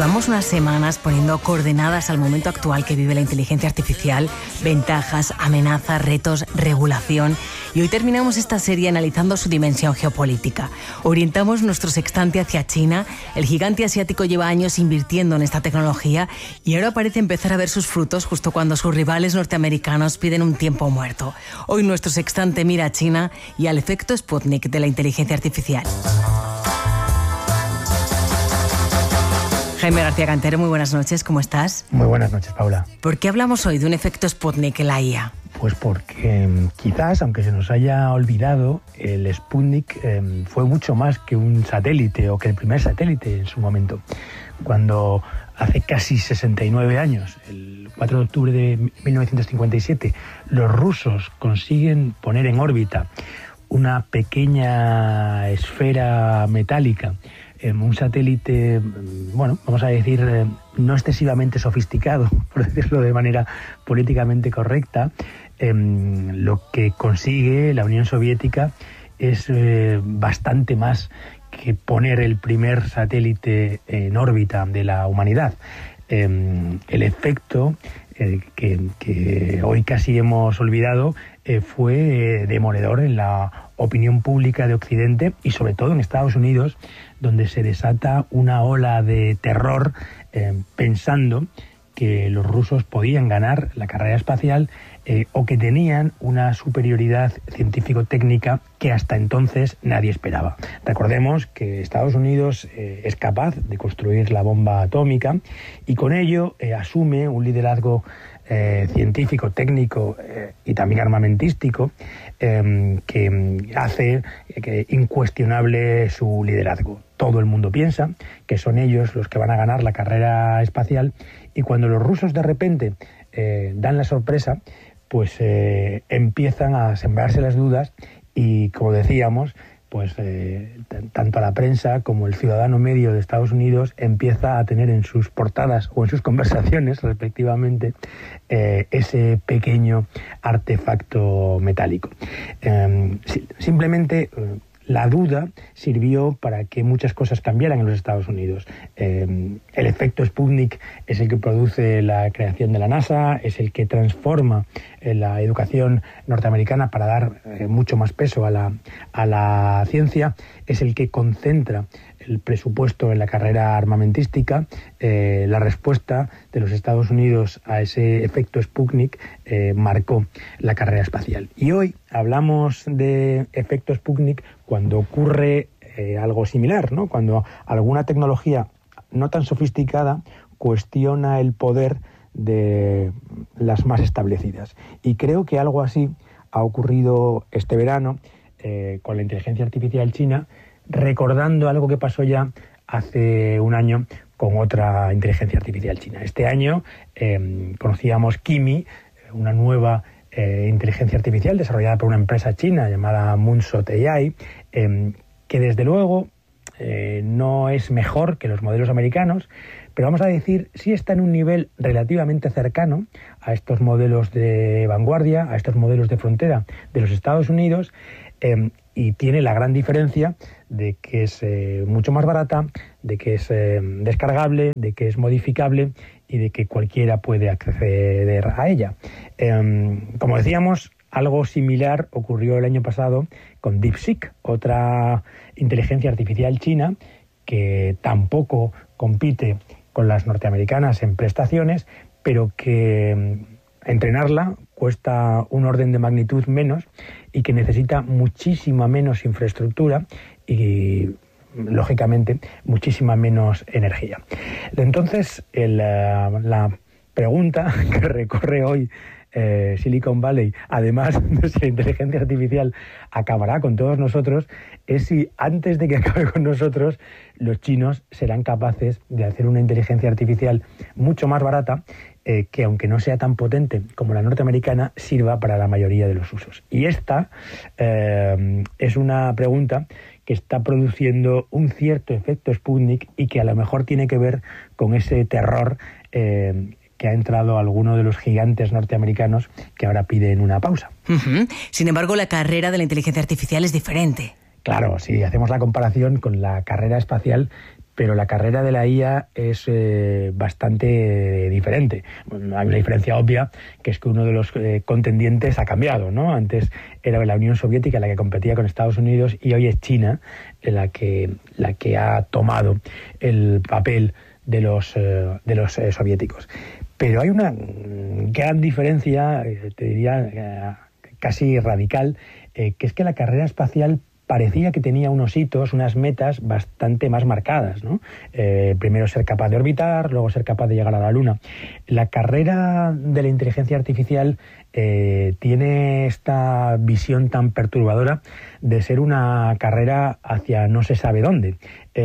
Llevamos unas semanas poniendo coordenadas al momento actual que vive la inteligencia artificial, ventajas, amenazas, retos, regulación. Y hoy terminamos esta serie analizando su dimensión geopolítica. Orientamos nuestro sextante hacia China. El gigante asiático lleva años invirtiendo en esta tecnología y ahora parece empezar a ver sus frutos justo cuando sus rivales norteamericanos piden un tiempo muerto. Hoy nuestro sextante mira a China y al efecto Sputnik de la inteligencia artificial. Jaime García Cantero, muy buenas noches, ¿cómo estás? Muy buenas noches, Paula. ¿Por qué hablamos hoy de un efecto Sputnik en la IA? Pues porque quizás, aunque se nos haya olvidado, el Sputnik fue mucho más que un satélite o que el primer satélite en su momento. Cuando hace casi 69 años, el 4 de octubre de 1957, los rusos consiguen poner en órbita una pequeña esfera metálica, un satélite, bueno, vamos a decir, no excesivamente sofisticado, por decirlo de manera políticamente correcta, lo que consigue la Unión Soviética es bastante más que poner el primer satélite en órbita de la humanidad. El efecto que hoy casi hemos olvidado fue demoledor en la opinión pública de Occidente y sobre todo en Estados Unidos, donde se desata una ola de terror pensando que los rusos podían ganar la carrera espacial o que tenían una superioridad científico-técnica que hasta entonces nadie esperaba. Recordemos que Estados Unidos es capaz de construir la bomba atómica y con ello asume un liderazgo científico, técnico y también armamentístico que hace incuestionable su liderazgo. Todo el mundo piensa que son ellos los que van a ganar la carrera espacial y cuando los rusos de repente dan la sorpresa, pues empiezan a sembrarse las dudas y, como decíamos, pues tanto la prensa como el ciudadano medio de Estados Unidos empieza a tener en sus portadas o en sus conversaciones, respectivamente, ese pequeño artefacto metálico. Simplemente la duda sirvió para que muchas cosas cambiaran en los Estados Unidos. El efecto Sputnik es el que produce la creación de la NASA, es el que transforma la educación norteamericana para dar mucho más peso a la ciencia, es el que concentra el presupuesto en la carrera armamentística. La respuesta de los Estados Unidos a ese efecto Sputnik marcó la carrera espacial. Y hoy hablamos de efecto Sputnik cuando ocurre algo similar, ¿no? Cuando alguna tecnología no tan sofisticada cuestiona el poder de las más establecidas. Y creo que algo así ha ocurrido este verano con la inteligencia artificial china, recordando algo que pasó ya hace un año con otra inteligencia artificial china. Este año conocíamos Kimi, una nueva inteligencia artificial desarrollada por una empresa china llamada Moonshot AI, que desde luego no es mejor que los modelos americanos, pero vamos a decir, sí está en un nivel relativamente cercano a estos modelos de vanguardia, a estos modelos de frontera de los Estados Unidos, y tiene la gran diferencia de que es mucho más barata, de que es descargable, de que es modificable y de que cualquiera puede acceder a ella. Como decíamos, algo similar ocurrió el año pasado con DeepSeek, otra inteligencia artificial china que tampoco compite con las norteamericanas en prestaciones, pero que entrenarla cuesta un orden de magnitud menos y que necesita muchísima menos infraestructura y, lógicamente, muchísima menos energía. Entonces, la pregunta que recorre hoy Silicon Valley, además de si la inteligencia artificial acabará con todos nosotros, es si antes de que acabe con nosotros, los chinos serán capaces de hacer una inteligencia artificial mucho más barata que, aunque no sea tan potente como la norteamericana, sirva para la mayoría de los usos. Y esta es una pregunta que está produciendo un cierto efecto Sputnik y que a lo mejor tiene que ver con ese terror que ha entrado alguno de los gigantes norteamericanos que ahora piden una pausa. Sin embargo, la carrera de la inteligencia artificial es diferente. Claro, si hacemos la comparación con la carrera espacial, pero la carrera de la IA es bastante diferente. Hay una diferencia obvia, que es que uno de los contendientes ha cambiado, ¿no? Antes era la Unión Soviética la que competía con Estados Unidos y hoy es China la que ha tomado el papel de los soviéticos. Pero hay una gran diferencia, te diría casi radical, que es que la carrera espacial parecía que tenía unos hitos, unas metas bastante más marcadas, ¿no? Primero ser capaz de orbitar, luego ser capaz de llegar a la Luna. La carrera de la inteligencia artificial tiene esta visión tan perturbadora de ser una carrera hacia no se sabe dónde.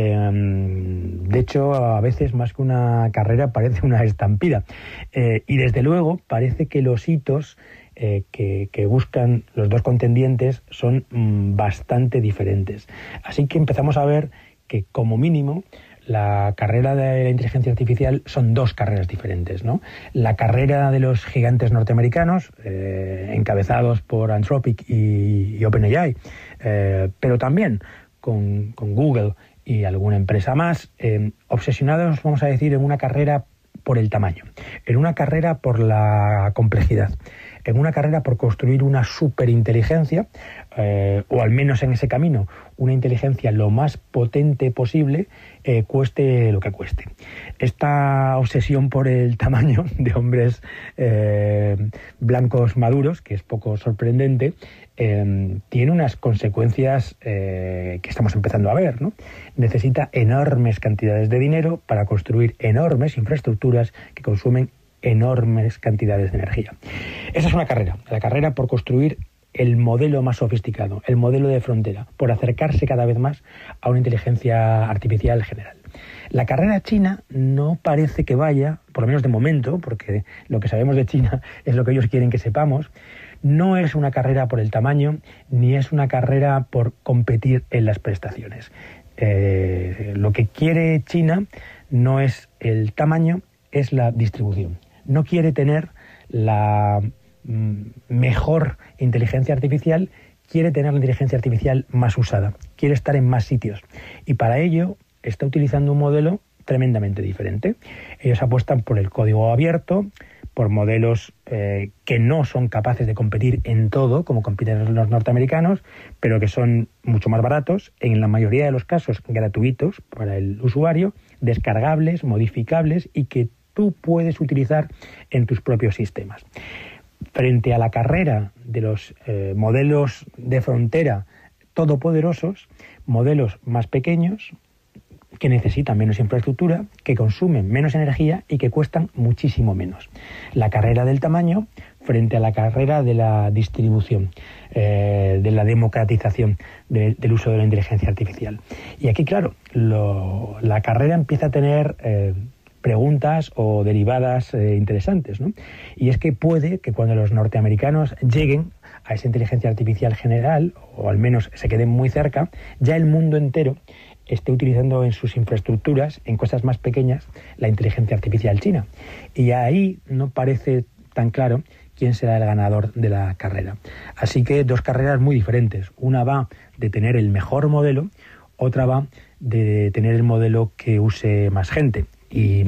De hecho, a veces más que una carrera parece una estampida. Y desde luego parece que los hitos que buscan los dos contendientes son bastante diferentes. Así que empezamos a ver que, como mínimo, la carrera de la inteligencia artificial son dos carreras diferentes, ¿no? La carrera de los gigantes norteamericanos, encabezados por Anthropic y OpenAI, pero también con Google y alguna empresa más, obsesionados, vamos a decir, en una carrera por el tamaño, en una carrera por la complejidad, en una carrera por construir una superinteligencia, o al menos en ese camino, una inteligencia lo más potente posible, cueste lo que cueste. Esta obsesión por el tamaño de hombres blancos maduros, que es poco sorprendente, tiene unas consecuencias que estamos empezando a ver, ¿no? Necesita enormes cantidades de dinero para construir enormes infraestructuras que consumen enormes cantidades de energía. Esa es una carrera, la carrera por construir el modelo más sofisticado, el modelo de frontera, por acercarse cada vez más a una inteligencia artificial general. La carrera china no parece que vaya, por lo menos de momento, porque lo que sabemos de China es lo que ellos quieren que sepamos, no es una carrera por el tamaño, ni es una carrera por competir en las prestaciones. Lo que quiere China no es el tamaño, es la distribución. No quiere tener la mejor inteligencia artificial, quiere tener la inteligencia artificial más usada, quiere estar en más sitios. Y para ello está utilizando un modelo tremendamente diferente. Ellos apuestan por el código abierto, por modelos que no son capaces de competir en todo, como compiten los norteamericanos, pero que son mucho más baratos, en la mayoría de los casos gratuitos para el usuario, descargables, modificables y que tú puedes utilizar en tus propios sistemas. Frente a la carrera de los modelos de frontera todopoderosos, modelos más pequeños, que necesitan menos infraestructura, que consumen menos energía y que cuestan muchísimo menos. La carrera del tamaño frente a la carrera de la distribución, de la democratización del uso de la inteligencia artificial. Y aquí, claro, la carrera empieza a tener preguntas o derivadas interesantes, ¿no? Y es que puede que cuando los norteamericanos lleguen a esa inteligencia artificial general, o al menos se queden muy cerca, ya el mundo entero esté utilizando en sus infraestructuras, en cosas más pequeñas, la inteligencia artificial china. Y ahí no parece tan claro quién será el ganador de la carrera. Así que dos carreras muy diferentes. Una va de tener el mejor modelo, otra va de tener el modelo que use más gente. Y